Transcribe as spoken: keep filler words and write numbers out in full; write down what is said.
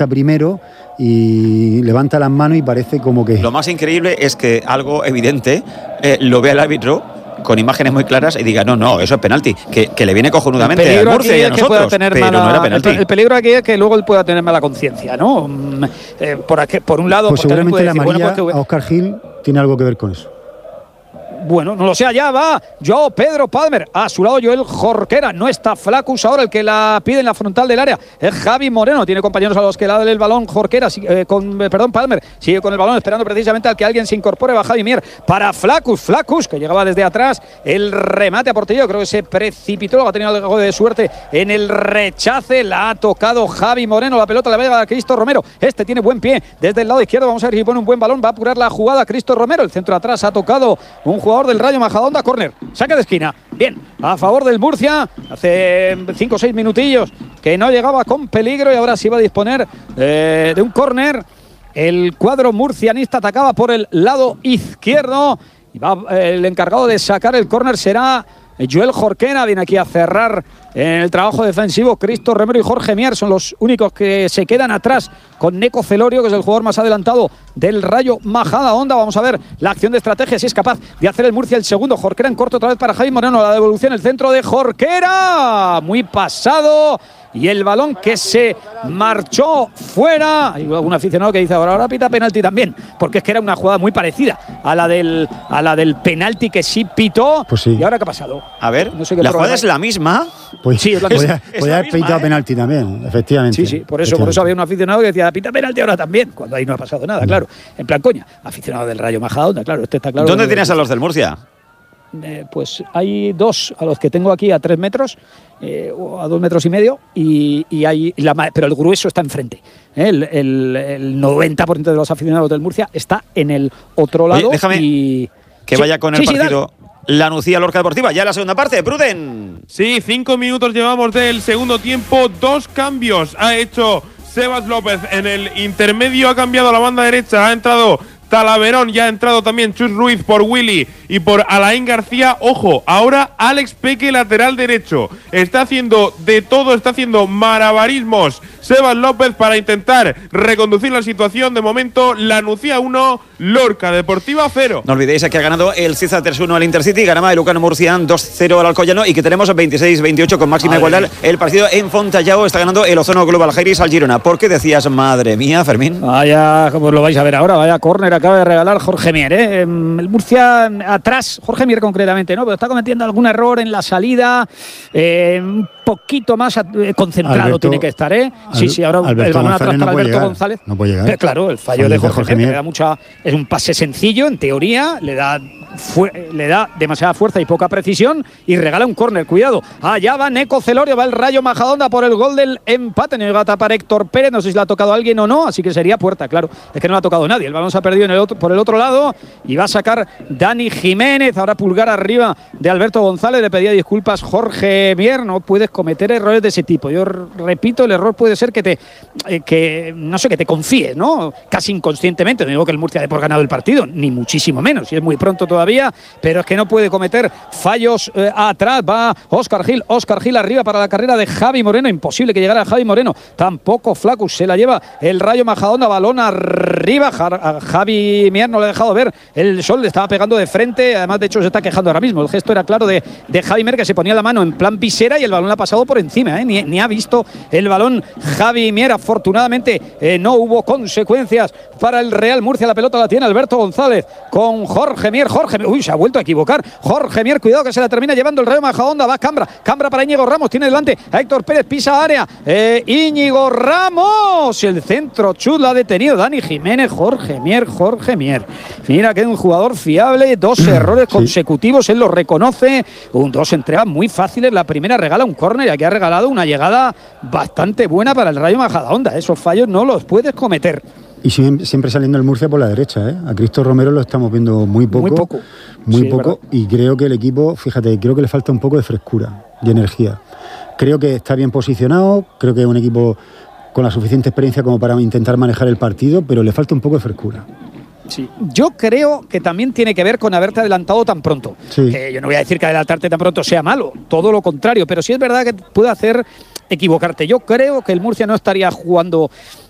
protesta primero y levanta las manos y parece como que… Lo más increíble es que algo evidente eh, lo ve el árbitro con imágenes muy claras y diga, no, no, eso es penalti, que, que le viene cojonudamente al Murcia y a nosotros, pero mala, no era penalti. El, el peligro aquí es que luego él pueda tener mala conciencia, ¿no? Eh, por, aquí, por un lado… Pues seguramente la decir, amarilla bueno, pues que… a Óscar Gil tiene algo que ver con eso. Bueno, no lo sé, allá va Joao Pedro Palmer, a su lado Joel Jorquera, no está Flaccus ahora, el que la pide en la frontal del área es Javi Moreno, tiene compañeros a los que le da el balón Jorquera, eh, con, eh, perdón, Palmer, sigue con el balón esperando precisamente al que alguien se incorpore, va Javi Mier para Flaccus, Flaccus que llegaba desde atrás, el remate a portería, creo que se precipitó, luego ha tenido algo de suerte en el rechace, la ha tocado Javi Moreno, la pelota la va a Cristo Romero, este tiene buen pie desde el lado izquierdo, vamos a ver si pone un buen balón, va a apurar la jugada Cristo Romero, el centro atrás ha tocado un jugador del Rayo Majadahonda, córner, saque de esquina, bien, a favor del Murcia, hace cinco o seis minutillos que no llegaba con peligro y ahora sí va a disponer eh, de un córner. El cuadro murcianista atacaba por el lado izquierdo y va, eh, el encargado de sacar el córner será Joel Jorquera, viene aquí a cerrar en el trabajo defensivo. Cristo Romero y Jorge Mier son los únicos que se quedan atrás con Neco Celorio, que es el jugador más adelantado del Rayo Majadahonda. Vamos a ver la acción de estrategia, si es capaz de hacer el Murcia el segundo. Jorquera en corto otra vez para Javi Moreno, la devolución, el centro de Jorquera, muy pasado. Y el balón que se marchó fuera. Hay algún aficionado que dice ahora, ahora pita penalti también, porque es que era una jugada muy parecida a la del, a la del penalti que sí pitó. Pues sí. ¿Y ahora qué ha pasado? A ver, no sé qué la jugada es la misma. Pues sí, es la podía, misma. podía haber pitado ¿eh? penalti también, efectivamente. Sí, sí, por eso, por eso había un aficionado que decía, pita penalti ahora también, cuando ahí no ha pasado nada, claro. En plan coña, aficionado del Rayo Majadahonda, claro, este está claro. ¿Dónde tienes a los del Murcia? Eh, pues hay dos a los que tengo aquí a tres metros, eh, o a dos metros y medio, y, y hay la, pero el grueso está enfrente. ¿eh? El, el, el noventa por ciento de los aficionados del Murcia está en el otro lado. Oye, déjame y… que sí, vaya con el sí, partido. Sí, la Nucía Lorca Deportiva, ya en la segunda parte, Pruden. Sí, cinco minutos llevamos del segundo tiempo, dos cambios ha hecho Sebas López en el intermedio, ha cambiado a la banda derecha, ha entrado Talaverón, ya ha entrado también Chus Ruiz por Willy y por Alain García. Ojo, ahora Alex Peque, lateral derecho. Está haciendo de todo, está haciendo malabarismos Sebas López para intentar reconducir la situación. De momento, la Nucía uno, Lorca Deportiva cero. No olvidéis que ha ganado el Ciza tres uno al Intercity, ganaba el Lucano Murcián dos cero al Alcoyano y que tenemos veintiséis veintiocho con máxima madre igualdad. Mía. El partido en Fontallao está ganando el Ozono Global Jairis al Girona. ¿Por qué decías, madre mía, Fermín? Vaya, como lo vais a ver ahora, vaya córner acaba de regalar Jorge Mier, ¿eh? El Murcia atrás, Jorge Mier concretamente, ¿no? Pero está cometiendo algún error en la salida, eh, un poquito más concentrado Alberto, tiene que estar, ¿eh? Sí, sí, ahora Alberto el balón atrás no para Alberto llegar, González. No puede llegar. Eh, claro, el fallo, fallo de Jorge, Jorge Mier, le da mucha, es un pase sencillo, en teoría, le da, le da demasiada fuerza y poca precisión y regala un córner, cuidado. Allá va Neco Celorio, va el Rayo Majadahonda por el gol del empate. No llega a tapar Héctor Pérez, no sé si le ha tocado a alguien o no, así que sería puerta, claro. Es que no le ha tocado a nadie, el balón se ha perdido en el otro, por el otro lado y va a sacar Dani Jiménez, ahora pulgar arriba de Alberto González. Le pedía disculpas Jorge Mier, no puedes cometer errores de ese tipo. Yo repito, el error puede ser que te eh, que no sé, que te confíes, ¿no? Casi inconscientemente. No digo que el Murcia dé por ganado el partido, ni muchísimo menos, y es muy pronto todavía, pero es que no puede cometer fallos eh, atrás. Va Óscar Gil, Óscar Gil arriba para la carrera de Javi Moreno, imposible que llegara Javi Moreno, tampoco Flaccus, se la lleva el Rayo Majadahonda, balón arriba, a Javi Mier no le ha dejado ver, el sol le estaba pegando de frente, además de hecho se está quejando ahora mismo, el gesto era claro de, de Javi Mier, que se ponía la mano en plan visera y el balón le ha pasado por encima, ¿eh? ni, ni ha visto el balón Javi Mier. Afortunadamente eh, no hubo consecuencias para el Real Murcia. La pelota la tiene Alberto González con Jorge Mier, Jorge Mier, uy, se ha vuelto a equivocar Jorge Mier, cuidado que se la termina llevando el Rayo Majadahonda. Va Cambra, Cambra para Íñigo Ramos, tiene delante a Héctor Pérez, pisa área, eh, Íñigo Ramos, el centro chut la ha detenido Dani Jiménez. Jorge Mier, Jorge Mier, mira que es un jugador fiable, dos errores sí. consecutivos, él lo reconoce, un, dos entregas muy fáciles, la primera regala un córner y aquí ha regalado una llegada bastante buena para el Rayo Majadahonda. Esos fallos no los puedes cometer. Y siempre saliendo el Murcia por la derecha, ¿eh? A Cristo Romero lo estamos viendo muy poco. Muy poco. Muy sí, poco. Y creo que el equipo, fíjate, creo que le falta un poco de frescura, de energía. Creo que está bien posicionado, creo que es un equipo con la suficiente experiencia como para intentar manejar el partido, pero le falta un poco de frescura. Sí. Yo creo que también tiene que ver con haberte adelantado tan pronto. Sí. Eh, yo no voy a decir que adelantarte tan pronto sea malo, todo lo contrario, pero sí es verdad que puede hacer equivocarte. Yo creo que el Murcia no estaría jugando